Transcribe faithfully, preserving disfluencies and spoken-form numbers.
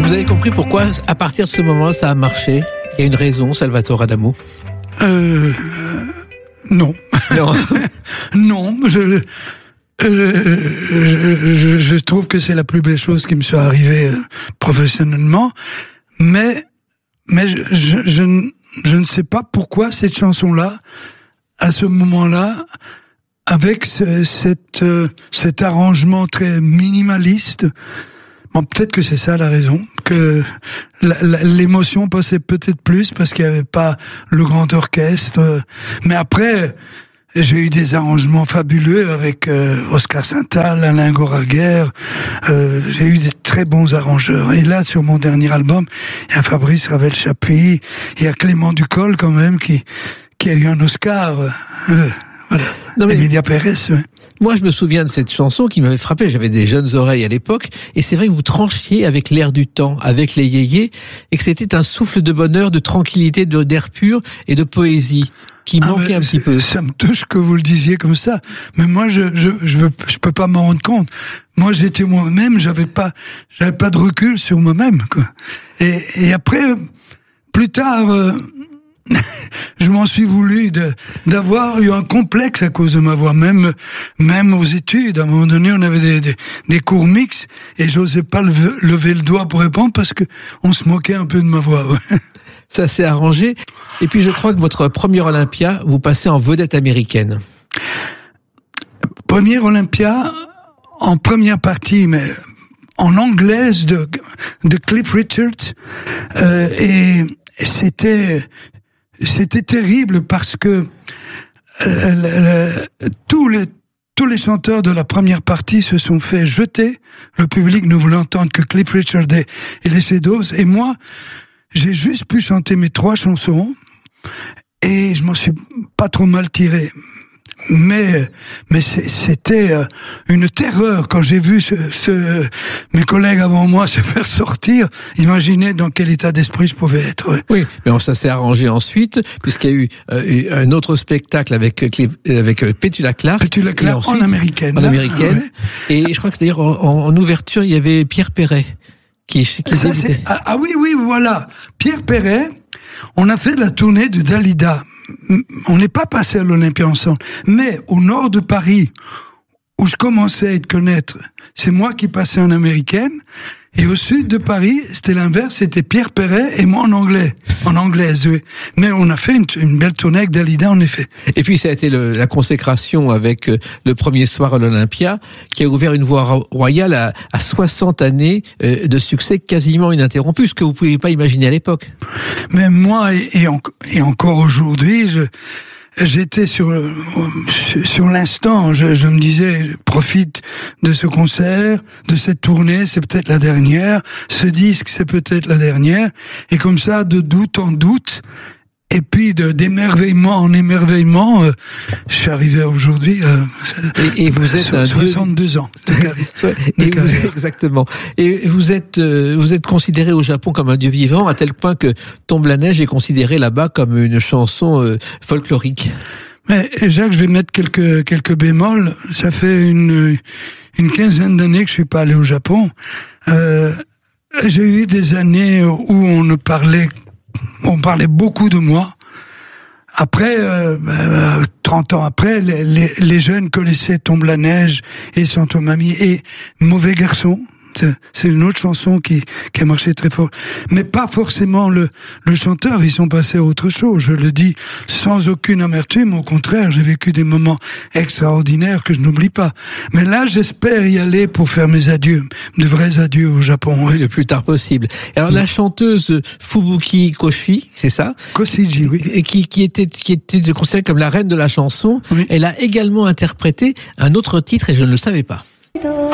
vous avez compris pourquoi, à partir de ce moment-là, ça a marché? Il y a une raison, Salvatore Adamo? Euh, non. Non. non, je, euh, je, je, je trouve que c'est la plus belle chose qui me soit arrivée euh, professionnellement, mais, mais je, je, je, je ne sais pas pourquoi cette chanson-là, à ce moment-là, avec ce, cette, euh, cet arrangement très minimaliste. Bon, peut-être que c'est ça la raison, que la, la, l'émotion passait peut-être plus parce qu'il n'y avait pas le grand orchestre. Mais après, j'ai eu des arrangements fabuleux avec euh, Oscar Saintal, Alain Goraguer. Euh, j'ai eu des très bons arrangeurs. Et là, sur mon dernier album, il y a Fabrice Ravel-Chapuis, il y a Clément Ducol quand même qui qui a eu un Oscar. Euh, voilà. Non mais Emilia Pérez. Ouais. Moi, je me souviens de cette chanson qui m'avait frappé. J'avais des jeunes oreilles à l'époque. Et c'est vrai que vous tranchiez avec l'air du temps, avec les yéyés, et que c'était un souffle de bonheur, de tranquillité, de, d'air pur et de poésie qui ah manquait un petit peu. Ça me touche que vous le disiez comme ça. Mais moi, je, je, je, je peux pas m'en rendre compte. Moi, j'étais moi-même, j'avais pas, j'avais pas de recul sur moi-même, quoi. Et, et après, plus tard, euh, je m'en suis voulu de, d'avoir eu un complexe à cause de ma voix, même, même aux études. À un moment donné, on avait des, des, des cours mixtes et j'osais pas lever, lever le doigt pour répondre parce que on se moquait un peu de ma voix. Ouais. Ça s'est arrangé. Et puis, je crois que votre premier Olympia, vous passez en vedette américaine. Premier Olympia, en première partie, mais en anglaise de, de Cliff Richard, euh, et c'était, C'était terrible parce que euh, le, tous les tous les chanteurs de la première partie se sont fait jeter. Le public ne voulait entendre que Cliff Richard et, et les Shadows. Et moi, j'ai juste pu chanter mes trois chansons et je m'en suis pas trop mal tiré. Mais mais c'était une terreur quand j'ai vu ce, ce, mes collègues avant moi se faire sortir. Imaginez dans quel état d'esprit je pouvais être. Ouais. Oui, mais ça s'est arrangé ensuite puisqu'il y a eu euh, un autre spectacle avec avec Petula Clark, Petula Clark ensuite, en américaine, en américaine. Ah, ouais. Et je crois que d'ailleurs en, en ouverture il y avait Pierre Perret qui, qui ça, c'est, ah, ah oui oui voilà Pierre Perret. On a fait la tournée de Dalida. On n'est pas passé à l'Olympia ensemble. Mais au nord de Paris, où je commençais à être connaître, c'est moi qui passais en américaine. Et au sud de Paris, c'était l'inverse, c'était Pierre Perret et moi en anglais, en anglaise, oui. Mais on a fait une, une belle tournée avec Dalida, en effet. Et puis ça a été le, la consécration avec le premier soir à l'Olympia, qui a ouvert une voie royale à, à soixante années de succès quasiment ininterrompu, ce que vous ne pouviez pas imaginer à l'époque. Mais moi, et, et, en, et encore aujourd'hui, je... J'étais sur sur l'instant, je, je me disais, je profite de ce concert, de cette tournée, c'est peut-être la dernière, ce disque, c'est peut-être la dernière, et comme ça, de doute en doute, et puis de d'émerveillement en émerveillement, euh, je suis arrivé à aujourd'hui. Euh, et, et vous êtes un soixante-deux dieu... ans. De carrière, de et vous, exactement. Et vous êtes euh, vous êtes considéré au Japon comme un dieu vivant à tel point que Tombe la neige est considéré là-bas comme une chanson euh, folklorique. Mais Jacques, je vais mettre quelques quelques bémols. Ça fait une une quinzaine d'années que je suis pas allé au Japon. Euh, j'ai eu des années où on ne parlait On parlait beaucoup de moi. Après, euh, euh, trente ans après, les, les, les jeunes connaissaient Tombe la neige et Santo Mami et Mauvais garçon. C'est une autre chanson qui, qui a marché très fort. Mais pas forcément le, le chanteur, ils sont passés à autre chose. Je le dis sans aucune amertume, au contraire, j'ai vécu des moments extraordinaires que je n'oublie pas. Mais là, j'espère y aller pour faire mes adieux, de vrais adieux au Japon. Oui, le plus tard possible. Alors oui. La chanteuse Fubuki Koshi, c'est ça? Koshiji, oui. Et qui, qui était, qui était considérée comme la reine de la chanson, oui. Elle a également interprété un autre titre et je ne le savais pas.